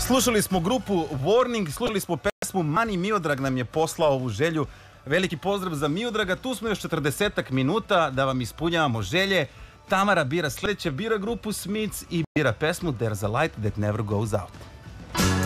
Slušali smo grupu Warning, slušali smo pesmu Mani. Miodrag nam je poslao ovu želju. Veliki pozdrav za Miodraga. Tu smo još 40 minuta da vam ispunjavamo želje. Tamara bira sljedeće, bira grupu Smiths i bira pesmu There's a Light That Never Goes Out.